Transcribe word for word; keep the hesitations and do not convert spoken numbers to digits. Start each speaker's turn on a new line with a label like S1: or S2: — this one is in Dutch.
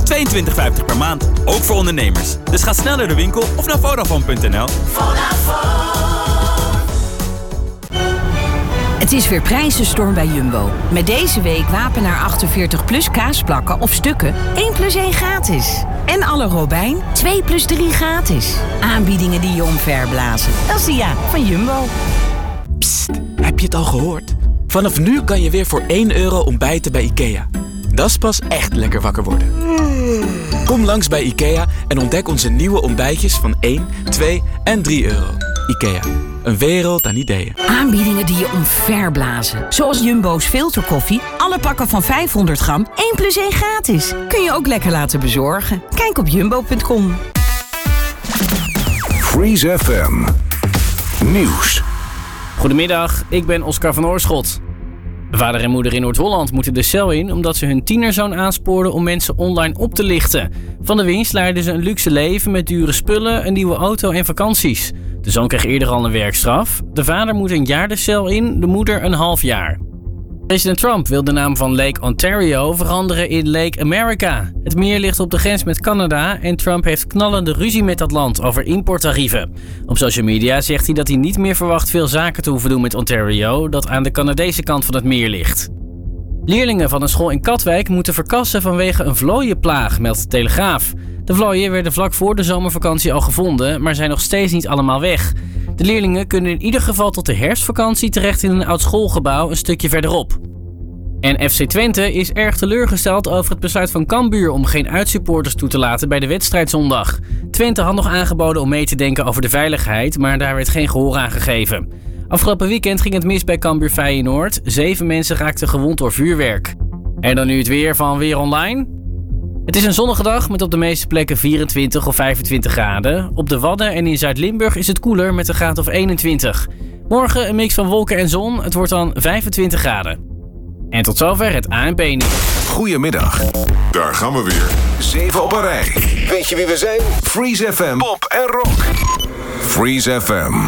S1: tweeëntwintig vijftig per maand, ook voor ondernemers. Dus ga snel naar de winkel of naar Vodafone punt n l.
S2: Het is weer prijzenstorm bij Jumbo. Met deze week Wapenaar achtenveertig plus kaasplakken of stukken één plus één gratis. En alle Robijn twee plus drie gratis. Aanbiedingen die je omverblazen. Dat is de ja van Jumbo.
S3: Psst, heb je het al gehoord? Vanaf nu kan je weer voor één euro ontbijten bij IKEA. Dat is pas echt lekker wakker worden. Kom langs bij IKEA en ontdek onze nieuwe ontbijtjes van één, twee en drie euro. IKEA, een wereld aan ideeën.
S2: Aanbiedingen die je omverblazen. Zoals Jumbo's filterkoffie. Alle pakken van vijfhonderd gram, één plus één gratis. Kun je ook lekker laten bezorgen. Kijk op jumbo punt com.
S4: Freeze F M Nieuws.
S5: Goedemiddag, ik ben Oscar van Oorschot. Vader en moeder in Noord-Holland moeten de cel in omdat ze hun tienerzoon aanspoorden om mensen online op te lichten. Van de winst leiden ze een luxe leven met dure spullen, een nieuwe auto en vakanties. De zoon kreeg eerder al een werkstraf. De vader moet een jaar de cel in, de moeder een half jaar. President Trump wil de naam van Lake Ontario veranderen in Lake America. Het meer ligt op de grens met Canada en Trump heeft knallende ruzie met dat land over importtarieven. Op social media zegt hij dat hij niet meer verwacht veel zaken te hoeven doen met Ontario, dat aan de Canadese kant van het meer ligt. Leerlingen van een school in Katwijk moeten verkassen vanwege een vlooienplaag, meldt de Telegraaf. De vlooien werden vlak voor de zomervakantie al gevonden, maar zijn nog steeds niet allemaal weg. De leerlingen kunnen in ieder geval tot de herfstvakantie terecht in een oud schoolgebouw een stukje verderop. En F C Twente is erg teleurgesteld over het besluit van Cambuur om geen uitsupporters toe te laten bij de wedstrijd zondag. Twente had nog aangeboden om mee te denken over de veiligheid, maar daar werd geen gehoor aan gegeven. Afgelopen weekend ging het mis bij Cambuur Feyenoord. Zeven mensen raakten gewond door vuurwerk. En dan nu het weer van Weer Online. Het is een zonnige dag met op de meeste plekken vierentwintig of vijfentwintig graden. Op de Wadden en in Zuid-Limburg is het koeler met een graad of eenentwintig. Morgen een mix van wolken en zon. Het wordt dan vijfentwintig graden. En tot zover het A N P-nieuws.
S4: Goedemiddag. Daar gaan we weer. Zeven op een rij. Weet je wie we zijn? Freeze F M, pop en rock. Freeze F M.